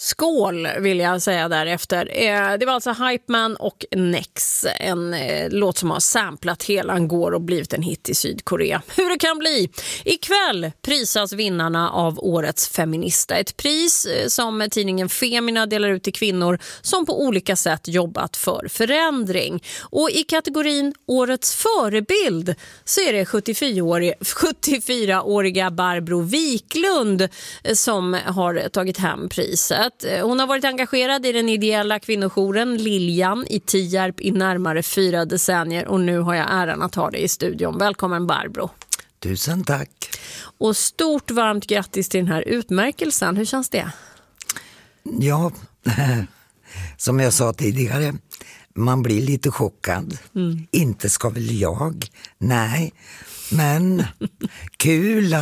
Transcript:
Skål vill jag säga därefter. Det var alltså Hypeman och Nex, en låt som har samplat hela Angor och blivit en hit i Sydkorea. Hur det kan bli. Ikväll prisas vinnarna av årets feminista. Ett pris som tidningen Femina delar ut till kvinnor som på olika sätt jobbat för förändring. Och i kategorin årets förebild så är det 74-åriga Barbro Wiklund som har tagit hem priset. Hon har varit engagerad i den ideella kvinnojouren Liljan i Tierp i närmare 4 decennier och nu har jag äran att ha dig i studion. Välkommen Barbro. Tusen tack. Och stort varmt grattis till den här utmärkelsen. Hur känns det? Ja, som jag sa tidigare, man blir lite chockad. Inte ska väl jag? Nej, men kul